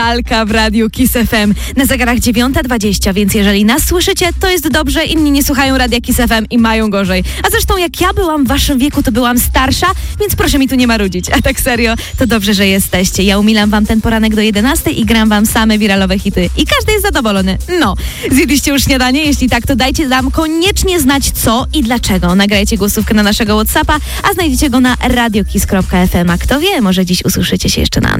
Alka w Radiu Kiss FM. Na zegarach 9:20, więc jeżeli nas słyszycie, to jest dobrze, inni nie słuchają Radia Kiss FM i mają gorzej. A zresztą jak ja byłam w waszym wieku, to byłam starsza, więc proszę mi tu nie marudzić. A tak serio, to dobrze, że jesteście. Ja umilam wam ten poranek do 11 i gram wam same wiralowe hity. I każdy jest zadowolony. No, zjedliście już śniadanie? Jeśli tak, to dajcie nam koniecznie znać co i dlaczego. Nagrajcie głosówkę na naszego WhatsAppa, a znajdziecie go na radiokiss.fm. A kto wie, może dziś usłyszycie się jeszcze na antenie.